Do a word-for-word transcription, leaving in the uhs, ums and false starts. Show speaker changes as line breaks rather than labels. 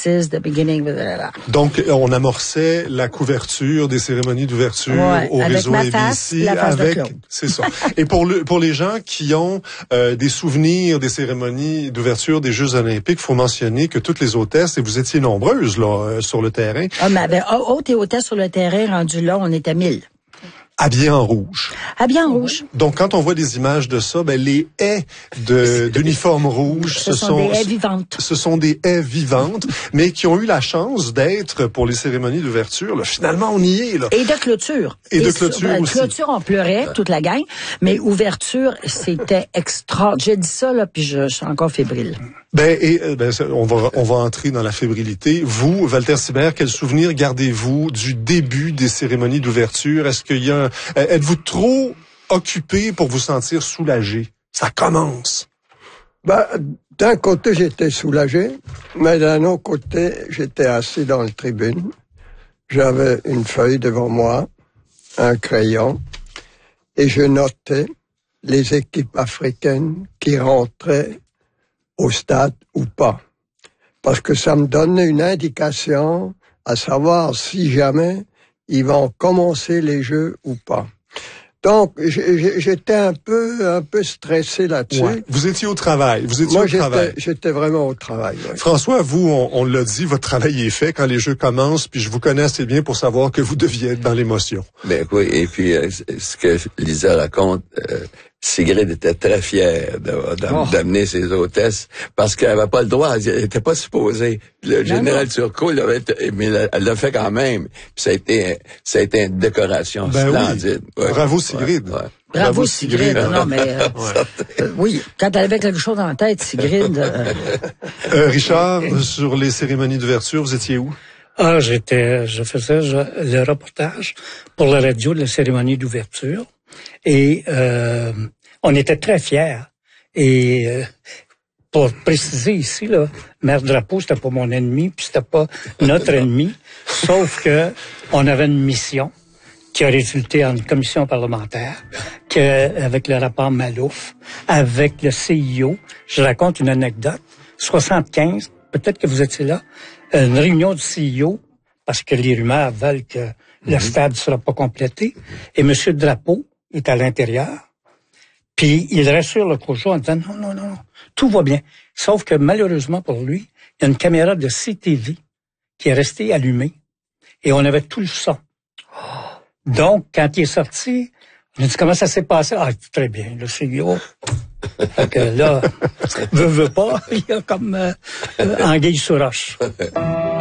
is the beginning.
Donc, on amorçait la couverture des cérémonies d'ouverture
ouais,
au
avec
réseau
ma
A B C.
Face, la face
avec,
de Claude.
C'est ça. Et pour le, pour les gens qui ont euh, des souvenirs des cérémonies d'ouverture des Jeux Olympiques, faut mentionner que toutes les hôtesses, et vous étiez nombreuses là euh, sur le terrain.
Ah, mais ben, hôtes et hôtesses sur le terrain, rendu là, on était mille.
Habillés en rouge.
Habillés en rouge.
Donc, quand on voit des images de ça, ben les haies de d'uniformes rouges,
ce,
ce
sont,
sont
des haies vivantes.
Ce sont des haies vivantes, mais qui ont eu la chance d'être pour les cérémonies d'ouverture. Là, finalement, on y est là.
Et de clôture.
Et, et de
sur,
clôture
ben,
aussi.
Clôture, on pleurait toute la gang, mais ouverture, c'était extra. J'ai dit ça là, puis je, je suis encore fébrile.
Ben et ben on va on va entrer dans la fébrilité. Vous, Walter Sibert, quel souvenir gardez-vous du début des cérémonies d'ouverture? Est-ce qu'il y a un, êtes-vous trop occupé pour vous sentir soulagé? Ça commence.
Ben, d'un côté, j'étais soulagé, mais d'un autre côté, j'étais assis dans le tribune. J'avais une feuille devant moi, un crayon, et je notais les équipes africaines qui rentraient au stade ou pas. Parce que ça me donnait une indication à savoir si jamais ils vont commencer les jeux ou pas. Donc, j'étais un peu, un peu stressé là-dessus.
Ouais. Vous étiez au travail. Vous étiez
Moi,
au travail.
J'étais vraiment au travail. Ouais.
François, vous, on, on l'a dit, votre travail est fait quand les jeux commencent, puis je vous connais assez bien pour savoir que vous deviez être dans l'émotion.
Ben oui, et puis euh, ce que Lisa raconte, euh, Sigrid était très fière d'amener oh. ses hôtesses parce qu'elle avait pas le droit, elle était pas supposée. Le non, général non. Turcot l'avait, mais elle l'a fait quand même. Puis ça a été, ça a été une décoration ben splendide.
Oui. Ouais. Bravo Sigrid. Ouais, ouais.
Bravo, Bravo Sigrid. Sigrid. Non mais euh, euh, oui, quand elle avait quelque chose dans la tête, Sigrid. Euh...
Euh, Richard, sur les cérémonies d'ouverture, vous étiez où?
Ah, j'étais, je faisais je, le reportage pour la radio de la cérémonie d'ouverture. Et euh, on était très fiers. Et euh, pour préciser ici, là, Maire Drapeau, c'était pas mon ennemi, puis c'était pas notre ennemi, sauf que on avait une mission qui a résulté en une commission parlementaire, que, avec le rapport Malouf, avec le C I O. Je raconte une anecdote. soixante-quinze, peut-être que vous étiez là, une réunion du C I O, parce que les rumeurs veulent que mm-hmm. le stade ne sera pas complété, et M. Drapeau est à l'intérieur, puis il rassure le cojo en disant non, non, non, tout va bien. Sauf que malheureusement pour lui, il y a une caméra de C T V qui est restée allumée et on avait tout le son. Donc, quand il est sorti, on a dit comment ça s'est passé? Ah, très bien, le C I O. Fait que là, veut, veut pas, il y a comme euh, anguille sous roche.